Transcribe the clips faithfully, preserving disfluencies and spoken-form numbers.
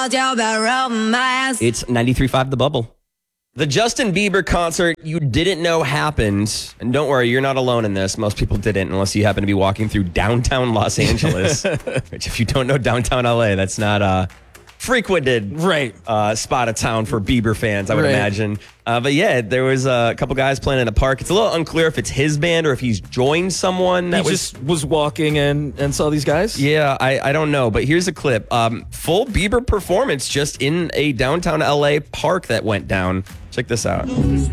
told you about romance. It's ninety-three point five The Bubble. The Justin Bieber concert you didn't know happened, and don't worry, you're not alone in this. Most people didn't, unless you happen to be walking through downtown Los Angeles, which if you don't know downtown L A, that's not a frequented right uh, spot of town for Bieber fans, I would right. imagine. Uh, but yeah, there was a couple guys playing in the park. It's a little unclear if it's his band or if he's joined someone. That he was, just was walking and, and saw these guys? Yeah, I, I don't know. But here's a clip. Um, full Bieber performance just in a downtown L A park that went down. Check this out.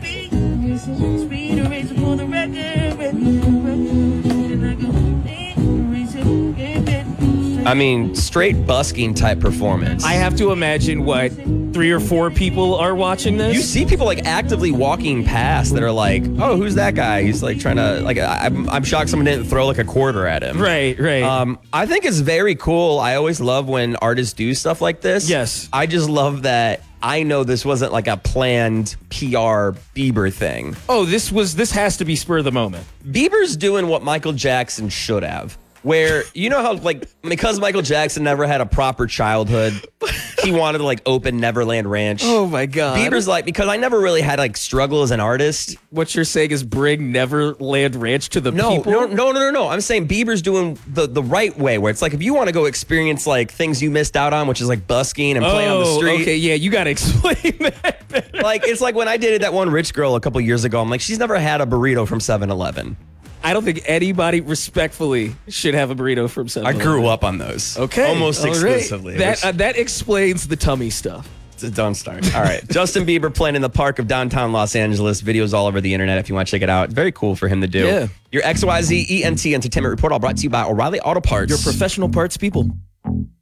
I mean, straight busking type performance. I have to imagine what three or four people are watching this. You see people like actively walking past that are like, "Oh, who's that guy?" He's like trying to like. I, I'm I'm shocked someone didn't throw like a quarter at him. Right, right. Um, I think it's very cool. I always love when artists do stuff like this. Yes. I just love that. I know this wasn't like a planned P R Bieber thing. Oh, this was this has to be spur of the moment. Bieber's doing what Michael Jackson should have. Where, you know how, like, because Michael Jackson never had a proper childhood, he wanted to, like, open Neverland Ranch. Oh, my God. Bieber's like, because I never really had, like, struggle as an artist. What you're saying is bring Neverland Ranch to the no, people? No, no, no, no, no. I'm saying Bieber's doing the, the right way, where it's like, if you want to go experience, like, things you missed out on, which is, like, busking and playing oh, on the street. okay, yeah, you got to explain that better. Like, it's like when I dated that one rich girl a couple years ago, I'm like, she's never had a burrito from seven eleven. I don't think anybody respectfully should have a burrito from seven eleven. I grew up on those. Okay. Almost All exclusively. Right. That, uh, that explains the tummy stuff. Don't start. All right. Justin Bieber playing in the park of downtown Los Angeles. Videos all over the internet if you want to check it out. Very cool for him to do. Yeah. Your X Y Z E N T Entertainment Report all brought to you by O'Reilly Auto Parts. Your professional parts people.